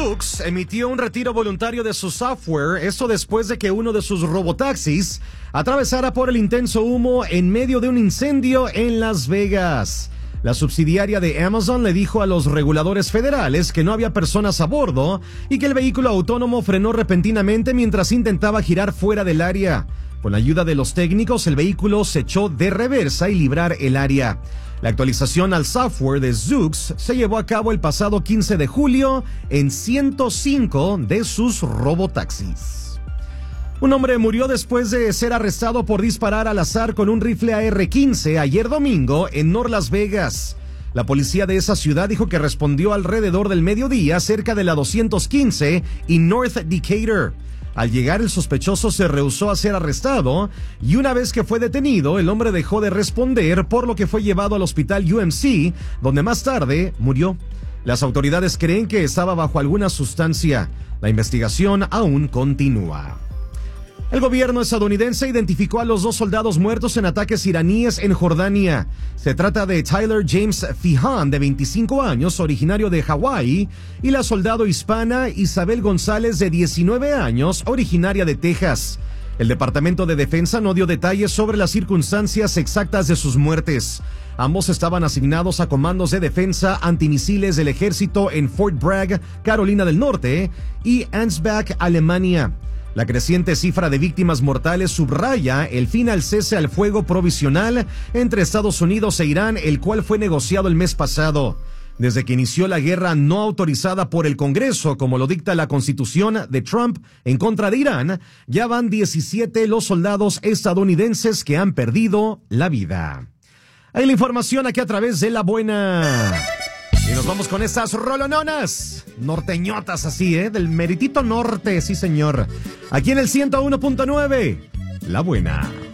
Zoox emitió un retiro voluntario de su software, esto después de que uno de sus robotaxis atravesara por el intenso humo en medio de un incendio en Las Vegas. La subsidiaria de Amazon le dijo a los reguladores federales que no había personas a bordo y que el vehículo autónomo frenó repentinamente mientras intentaba girar fuera del área. Con la ayuda de los técnicos, el vehículo se echó de reversa y librar el área. La actualización al software de Zoox se llevó a cabo el pasado 15 de julio en 105 de sus robotaxis. Un hombre murió después de ser arrestado por disparar al azar con un rifle AR-15 ayer domingo en North Las Vegas. La policía de esa ciudad dijo que respondió alrededor del mediodía cerca de la 215 y North Decatur. Al llegar, el sospechoso se rehusó a ser arrestado y una vez que fue detenido, el hombre dejó de responder, por lo que fue llevado al hospital UMC, donde más tarde murió. Las autoridades creen que estaba bajo alguna sustancia. La investigación aún continúa. El gobierno estadounidense identificó a los 2 soldados muertos en ataques iraníes en Jordania. Se trata de Tyler James Fihan, de 25 años, originario de Hawái, y la soldado hispana Isabel González, de 19 años, originaria de Texas. El Departamento de Defensa no dio detalles sobre las circunstancias exactas de sus muertes. Ambos estaban asignados a comandos de defensa antimisiles del ejército en Fort Bragg, Carolina del Norte, y Ansbach, Alemania. La creciente cifra de víctimas mortales subraya el fin al cese al fuego provisional entre Estados Unidos e Irán, el cual fue negociado el mes pasado. Desde que inició la guerra no autorizada por el Congreso, como lo dicta la Constitución de Trump en contra de Irán, ya van 17 los soldados estadounidenses que han perdido la vida. Hay la información aquí a través de La Buena. Y nos vamos con estas rolononas norteñotas así, del meritito norte, sí señor. Aquí en el 101.9, La Buena.